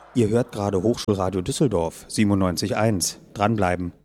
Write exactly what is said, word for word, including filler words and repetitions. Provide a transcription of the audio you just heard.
Ihr hört gerade Hochschulradio Düsseldorf siebenundneunzig Komma eins. Dranbleiben.